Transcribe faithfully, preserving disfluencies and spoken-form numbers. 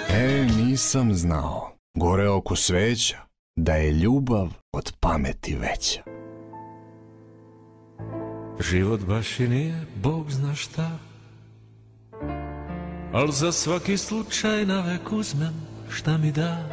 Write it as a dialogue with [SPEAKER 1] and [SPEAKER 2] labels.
[SPEAKER 1] E, nisam znao, gore oko sveća, da je ljubav od pameti veća.
[SPEAKER 2] Život baš i nije, Bog zna šta, al za svaki slučaj navek uzmem šta mi da.